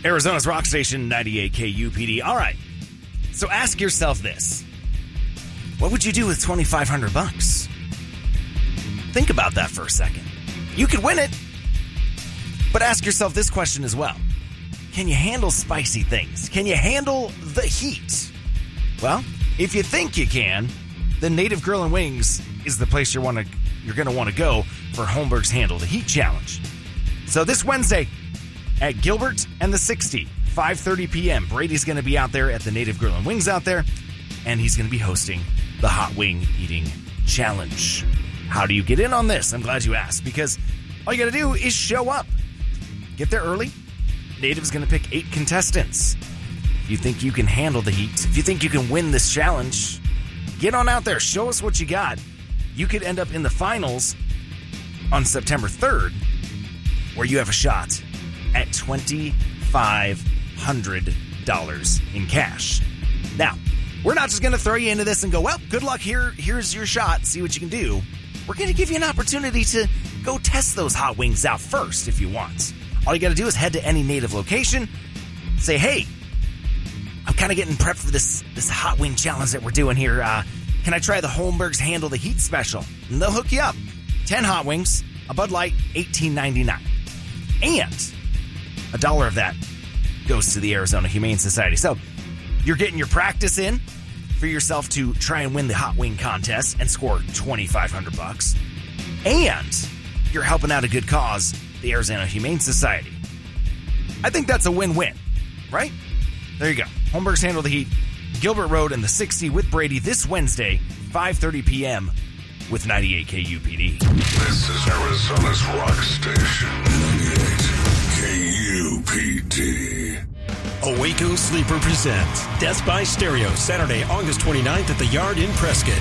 Arizona's rock station, 98 KUPD. All right. So ask yourself this. What would you do with $2,500? Think about that for a second. You could win it. But ask yourself this question as well. Can you handle spicy things? Can you handle the heat? Well, if you think you can, then Native Grill and Wings is the place you're going to want to go for Holmberg's Handle the Heat Challenge. So this Wednesday at Gilbert and the 60, 5:30 p.m., Brady's going to be out there at the Native Grill and Wings out there, and he's going to be hosting the Hot Wing Eating Challenge. How do you get in on this? I'm glad you asked, because all you got to do is show up. Get there early. Native's going to pick 8 contestants. If you think you can handle the heat, if you think you can win this challenge, get on out there. Show us what you got. You could end up in the finals on September 3rd, where you have a shot at $2,500 in cash. Now, we're not just going to throw you into this and go, well, good luck, here's your shot, see what you can do. We're going to give you an opportunity to go test those hot wings out first if you want. All you got to do is head to any Native location, say, hey, I'm kind of getting prepped for this hot wing challenge that we're doing here. Can I try the Holmberg's Handle the Heat special? And they'll hook you up. 10 hot wings, a Bud Light, $18.99. And $1 of that goes to the Arizona Humane Society. So you're getting your practice in for yourself to try and win the hot wing contest and score $2,500. And you're helping out a good cause, the Arizona Humane Society. I think that's a win-win, right? There you go. Holmberg's Handle the Heat, Gilbert Road and the 60 with Brady this Wednesday, 5:30 p.m. with 98 KUPD. This is Arizona's rock station, 98 KUPD. A Waco Sleeper presents Death by Stereo, Saturday, August 29th at the Yard in Prescott.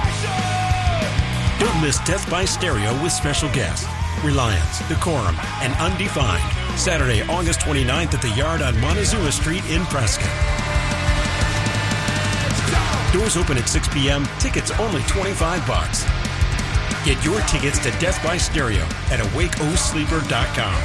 Don't miss Death by Stereo with special guests, Reliance, Decorum, and Undefined. Saturday, August 29th at the Yard on Montezuma Street in Prescott. Doors open at 6 p.m. Tickets only $25. Get your tickets to Death by Stereo at awakosleeper.com.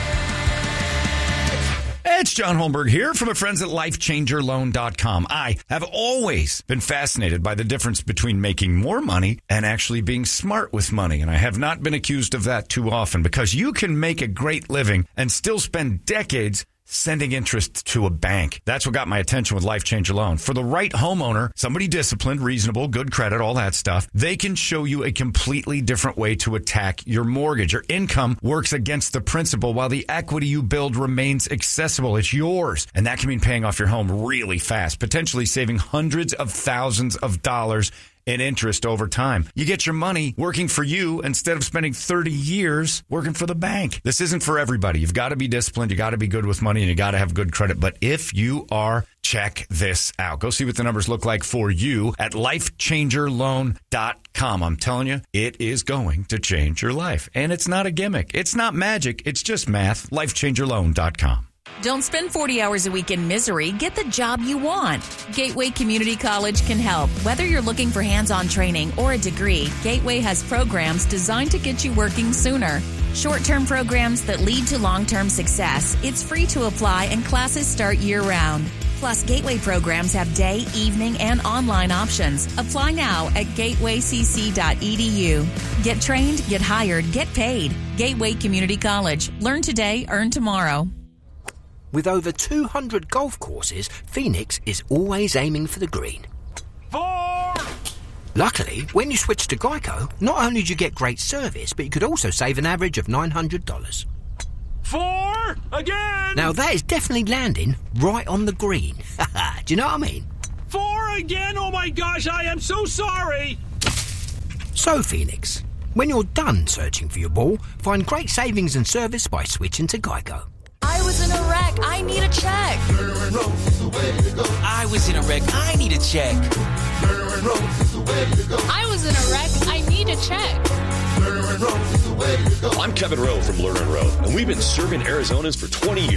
It's John Holmberg here from my friends at LifeChangerLoan.com. I have always been fascinated by the difference between making more money and actually being smart with money. And I have not been accused of that too often, because you can make a great living and still spend decades sending interest to a bank. That's what got my attention with Life Changer Loan. For the right homeowner, somebody disciplined, reasonable, good credit, all that stuff, they can show you a completely different way to attack your mortgage. Your income works against the principal while the equity you build remains accessible. It's yours. And that can mean paying off your home really fast, potentially saving hundreds of thousands of dollars in interest over time. You get your money working for you instead of spending 30 years working for the bank. This isn't for everybody. You've got to be disciplined. You got to be good with money, and you got to have good credit. But if you are, check this out. Go see what the numbers look like for you at LifeChangerLoan.com. I'm telling you, it is going to change your life. And it's not a gimmick. It's not magic. It's just math. LifeChangerLoan.com. Don't spend 40 hours a week in misery. Get the job you want. Gateway Community College can help. Whether you're looking for hands-on training or a degree, Gateway has programs designed to get you working sooner. Short-term programs that lead to long-term success. It's free to apply and classes start year-round. Plus, Gateway programs have day, evening, and online options. Apply now at gatewaycc.edu. Get trained, get hired, get paid. Gateway Community College. Learn today, earn tomorrow. With over 200 golf courses, Phoenix is always aiming for the green. 4! Luckily, when you switch to Geico, not only do you get great service, but you could also save an average of $900. 4! Again! Now that is definitely landing right on the green. Do you know what I mean? 4 again? Oh my gosh, I am so sorry! So, Phoenix, when you're done searching for your ball, find great savings and service by switching to Geico. I was in a wreck. I need a check. I was in a wreck. I need a check. I was in a wreck. I need a check. I'm Kevin Rowe from Lerner & Rowe, and we've been serving Arizonans for 20 years.